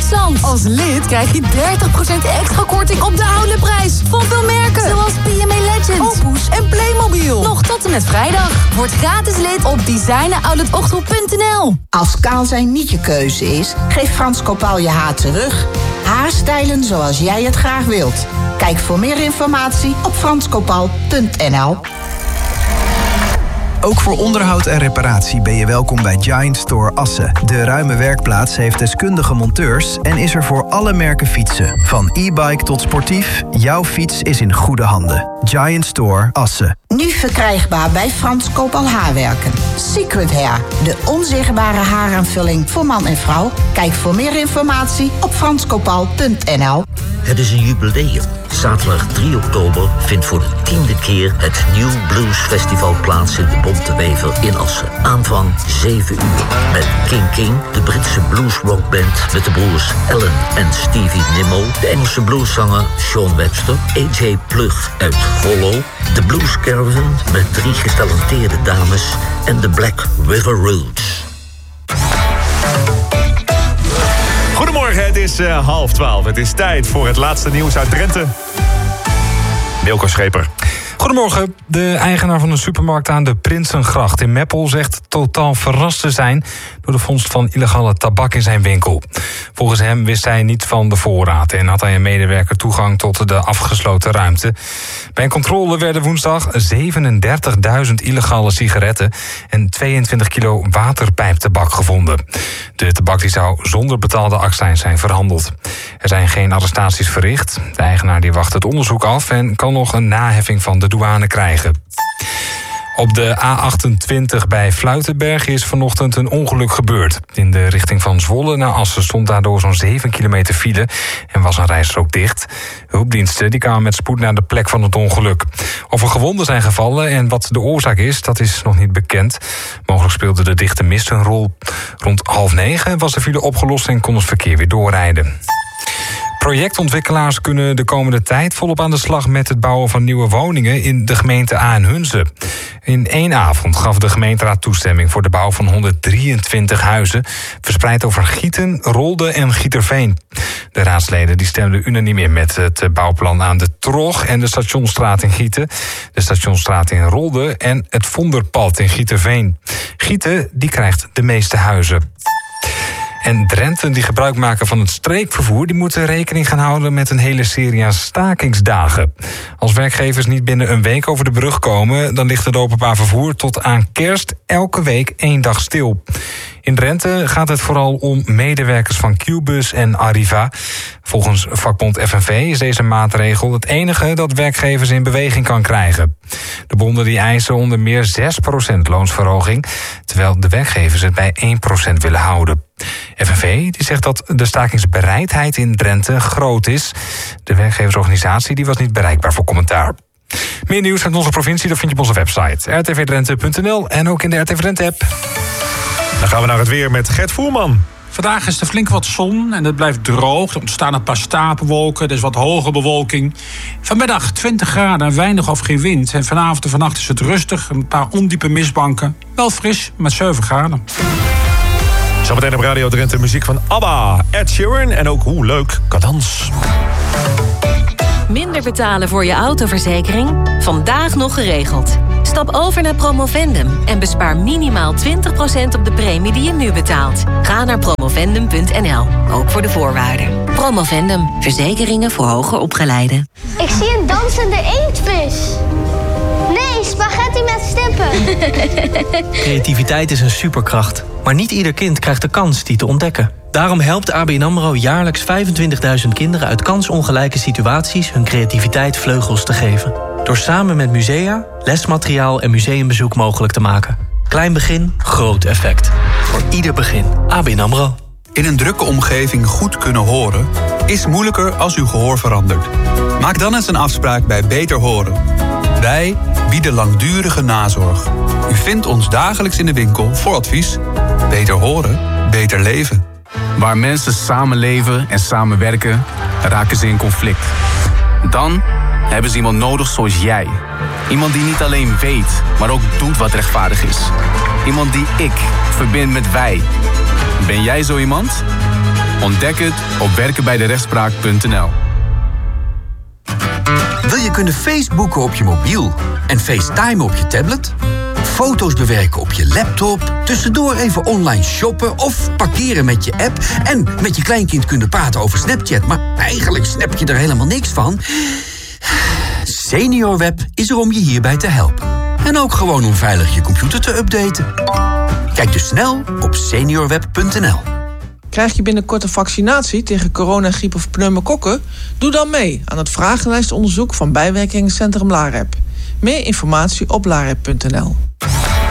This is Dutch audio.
Duitsland. Als lid krijg je 30% extra korting op de outletprijs van veel merken. Zoals PMA Legend, Opus en Playmobil. Nog tot en met vrijdag. Word gratis lid op designeroutletachterhoek.nl. Als kaal zijn niet je keuze is, geef Frans Kopal je haar terug. Haarstijlen zoals jij het graag wilt. Kijk voor meer informatie op franskopal.nl. Ook voor onderhoud en reparatie ben je welkom bij Giant Store Assen. De ruime werkplaats heeft deskundige monteurs en is er voor alle merken fietsen. Van e-bike tot sportief, jouw fiets is in goede handen. Giant Store Assen. Nu verkrijgbaar bij Frans Kopal Haarwerken. Secret Hair, de onzichtbare haaraanvulling voor man en vrouw. Kijk voor meer informatie op franskopal.nl. Het is een jubileum. Zaterdag 3 oktober vindt voor de 10e keer het New Blues Festival plaats in de Bonte Wever in Assen. Aanvang 7 uur. Met King King, de Britse bluesrockband met de broers Ellen en Stevie Nimmo, de Engelse blueszanger Sean Webster, AJ Plug uit Hollow, de Blues Caravan met 3 getalenteerde dames en de Black River Roots. Goedemorgen, het is 11:30. Het is tijd voor het laatste nieuws uit Drenthe. Wilco Scheper. Goedemorgen. De eigenaar van een supermarkt aan de Prinsengracht in Meppel zegt totaal verrast te zijn door de vondst van illegale tabak in zijn winkel. Volgens hem wist hij niet van de voorraad en had hij een medewerker toegang tot de afgesloten ruimte. Bij een controle werden woensdag 37.000 illegale sigaretten en 22 kilo waterpijptabak gevonden. De tabak die zou zonder betaalde accijns zijn verhandeld. Er zijn geen arrestaties verricht. De eigenaar die wacht het onderzoek af en kan nog een naheffing van de douane krijgen. Op de A28 bij Fluitenberg is vanochtend een ongeluk gebeurd. In de richting van Zwolle naar Assen stond daardoor zo'n 7 kilometer file en was een rijstrook dicht. Hulpdiensten die kwamen met spoed naar de plek van het ongeluk. Of er gewonden zijn gevallen en wat de oorzaak is, dat is nog niet bekend. Mogelijk speelde de dichte mist een rol. Rond 8:30 was de file opgelost en kon het verkeer weer doorrijden. Projectontwikkelaars kunnen de komende tijd volop aan de slag met het bouwen van nieuwe woningen in de gemeente Aarn-Hunze. In 1 avond gaf de gemeenteraad toestemming voor de bouw van 123 huizen, verspreid over Gieten, Rolde en Gieterveen. De raadsleden die stemden unaniem in met het bouwplan aan de Trog en de Stationsstraat in Gieten, de Stationsstraat in Rolde en het Vonderpad in Gieterveen. Gieten die krijgt de meeste huizen. En Drenten die gebruik maken van het streekvervoer, die moeten rekening gaan houden met een hele serie aan stakingsdagen. Als werkgevers niet binnen een week over de brug komen, dan ligt het openbaar vervoer tot aan Kerst elke week 1 dag stil. In Drenthe gaat het vooral om medewerkers van Qbus en Arriva. Volgens vakbond FNV is deze maatregel het enige dat werkgevers in beweging kan krijgen. De bonden die eisen onder meer 6% loonsverhoging, terwijl de werkgevers het bij 1% willen houden. FNV die zegt dat de stakingsbereidheid in Drenthe groot is. De werkgeversorganisatie die was niet bereikbaar voor commentaar. Meer nieuws uit onze provincie dat vind je op onze website rtvdrenthe.nl en ook in de RTV Drenthe-app. Dan gaan we naar het weer met Gert Voerman. Vandaag is er flink wat zon en het blijft droog. Er ontstaan een paar stapelwolken, er is wat hoge bewolking. Vanmiddag 20 graden en weinig of geen wind. En vanavond en vannacht is het rustig, een paar ondiepe mistbanken. Wel fris, met 7 graden. Zometeen op Radio Drenthe muziek van ABBA, Ed Sheeran en ook hoe leuk Cadans. Minder betalen voor je autoverzekering? Vandaag nog geregeld. Stap over naar Promovendum en bespaar minimaal 20% op de premie die je nu betaalt. Ga naar promovendum.nl, ook voor de voorwaarden. Promovendum, verzekeringen voor hoger opgeleiden. Ik zie een dansende inktvis. Nee, spaghetti met stippen. Creativiteit is een superkracht. Maar niet ieder kind krijgt de kans die te ontdekken. Daarom helpt ABN AMRO jaarlijks 25.000 kinderen uit kansongelijke situaties hun creativiteit vleugels te geven. Door samen met musea, lesmateriaal en museumbezoek mogelijk te maken. Klein begin, groot effect. Voor ieder begin. ABN AMRO. In een drukke omgeving goed kunnen horen is moeilijker als uw gehoor verandert. Maak dan eens een afspraak bij Beter Horen. Wij bieden langdurige nazorg. U vindt ons dagelijks in de winkel voor advies. Beter horen, beter leven. Waar mensen samenleven en samenwerken, raken ze in conflict. Dan hebben ze iemand nodig zoals jij. Iemand die niet alleen weet, maar ook doet wat rechtvaardig is. Iemand die ik verbind met wij. Ben jij zo iemand? Ontdek het op werkenbijderechtspraak.nl. Wil je kunnen Facebooken op je mobiel en FaceTime op je tablet? Foto's bewerken op je laptop, tussendoor even online shoppen of parkeren met je app en met je kleinkind kunnen praten over Snapchat, maar eigenlijk snap je er helemaal niks van? SeniorWeb is er om je hierbij te helpen. En ook gewoon om veilig je computer te updaten. Kijk dus snel op seniorweb.nl. Krijg je binnenkort een vaccinatie tegen corona, griep of pneumokokken? Doe dan mee aan het vragenlijstonderzoek van bijwerkingencentrum LAREP. Meer informatie op larep.nl.